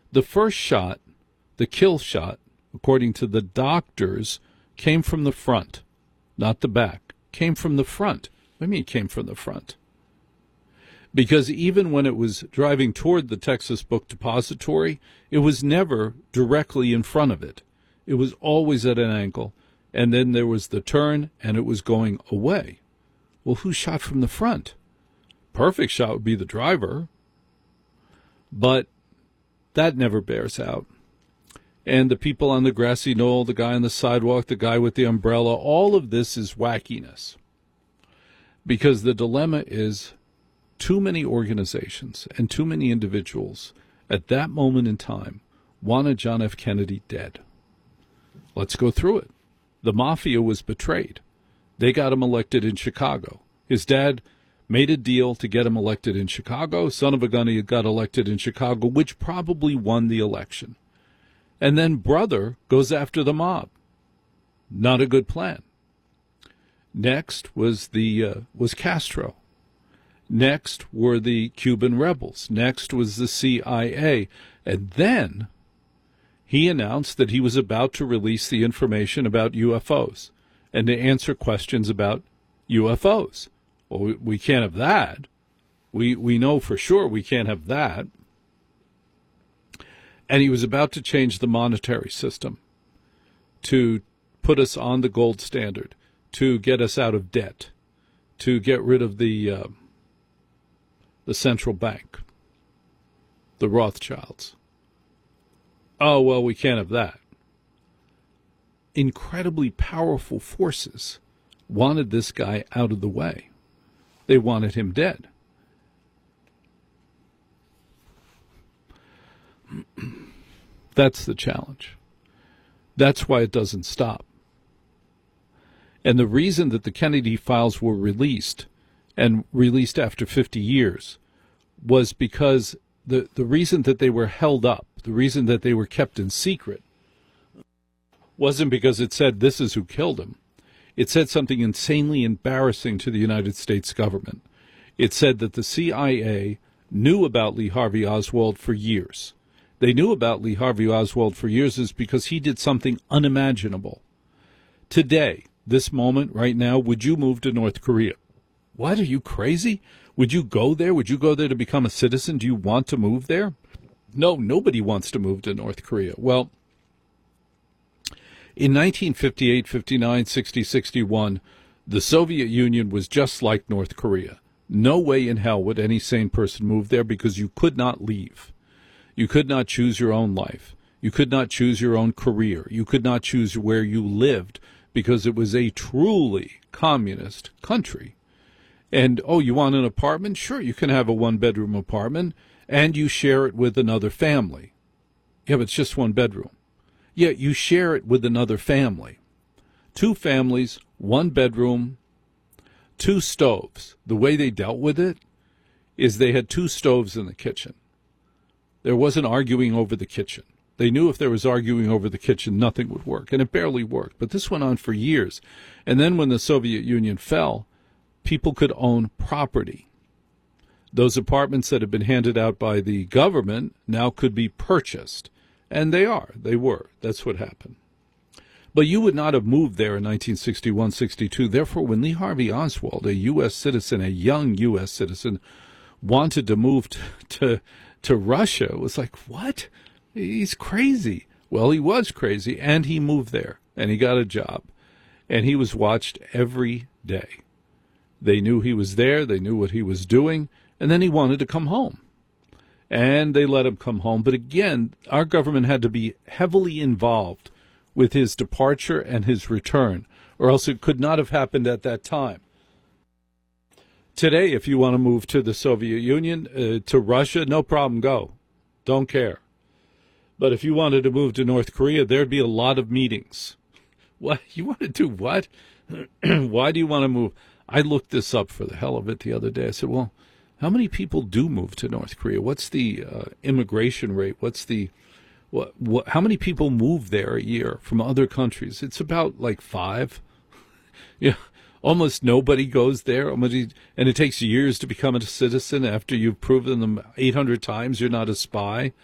The first shot, the kill shot, according to the doctors, came from the front, not the back. Came from the front. What do you mean it came from the front? Because even when it was driving toward the Texas Book Depository, it was never directly in front of it. It was always at an angle, and then there was the turn, and it was going away. Well, who shot from the front? Perfect shot would be the driver, but that never bears out. And the people on the grassy knoll, the guy on the sidewalk, the guy with the umbrella, all of this is wackiness. Because the dilemma is too many organizations and too many individuals at that moment in time wanted John F. Kennedy dead. Let's go through it. The mafia was betrayed. They got him elected in Chicago. His dad made a deal to get him elected in Chicago. Son of a gun, he got elected in Chicago, which probably won the election. And then brother goes after the mob. Not a good plan. Next was Castro. Next were the Cuban rebels. Next was the CIA. And then he announced that he was about to release the information about UFOs and to answer questions about UFOs. Well, we can't have that. We know for sure we can't have that. And he was about to change the monetary system to put us on the gold standard, to get us out of debt, to get rid of the central bank, the Rothschilds. Oh, well, we can't have that. Incredibly powerful forces wanted this guy out of the way. They wanted him dead. That's the challenge. That's why it doesn't stop. And the reason that the Kennedy files were released, and released after 50 years, was because the reason that they were held up, the reason that they were kept in secret, wasn't because it said this is who killed him. It said something insanely embarrassing to the United States government. It said that the CIA knew about Lee Harvey Oswald for years. They knew about Lee Harvey Oswald for years is because he did something unimaginable. Today, this moment, right now, would you move to North Korea? What, are you crazy? Would you go there? Would you go there to become a citizen? Do you want to move there? No, nobody wants to move to North Korea. Well, in 1958, 59, 60, 61, the Soviet Union was just like North Korea. No way in hell would any sane person move there because you could not leave. You could not choose your own life. You could not choose your own career. You could not choose where you lived because it was a truly communist country. And, oh, you want an apartment? Sure, you can have a one-bedroom apartment, and you share it with another family. Yeah, but it's just one bedroom. Yeah, you share it with another family. Two families, one bedroom, two stoves. The way they dealt with it is they had two stoves in the kitchen. There wasn't arguing over the kitchen. They knew if there was arguing over the kitchen, nothing would work, and it barely worked. But this went on for years. And then when the Soviet Union fell, people could own property. Those apartments that had been handed out by the government now could be purchased. And they were. That's what happened. But you would not have moved there in 1961, 62. Therefore, when Lee Harvey Oswald, a U.S. citizen, a young U.S. citizen, wanted to move to Russia, it was like, what? He's crazy. Well, he was crazy, and he moved there, and he got a job. And he was watched every day. They knew he was there. They knew what he was doing. And then he wanted to come home. And they let him come home. But again, our government had to be heavily involved with his departure and his return, or else it could not have happened at that time. Today, if you want to move to the Soviet Union, to Russia, no problem, go. Don't care. But if you wanted to move to North Korea, there'd be a lot of meetings. What? You want to do what? Why do you want to move? I looked this up for the hell of it the other day. I said, well, how many people do move to North Korea? What's the immigration rate? How many people move there a year from other countries? It's about like 5. Yeah, almost nobody goes there. And it takes years to become a citizen after you've proven them 800 times you're not a spy.